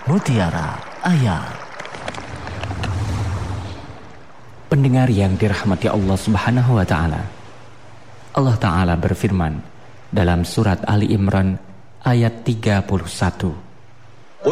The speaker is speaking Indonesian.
Mutiara Ayat. Pendengar yang dirahmati Allah Subhanahu wa Ta'ala, Allah Ta'ala berfirman dalam surat Ali Imran ayat 31,